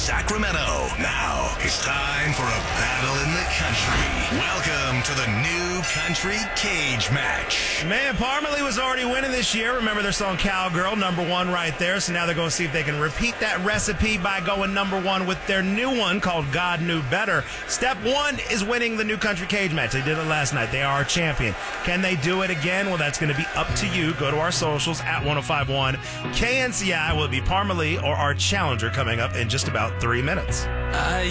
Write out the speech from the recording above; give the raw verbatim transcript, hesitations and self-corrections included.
Sacramento. Now it's time for a battle in the country. Welcome to the new country cage match. Man, Parmalee was already winning this year. Remember their song Cowgirl, number one right there. So now they're going to see if they can repeat that recipe by going number one with their new one called God Knew Better. Step one is winning the new country cage match. They did it last night. They are our champion. Can they do it again? Well, that's going to be up to you. Go to our socials at ten fifty-one. K N C I will be Parmalee or our challenger coming up in just about three minutes. I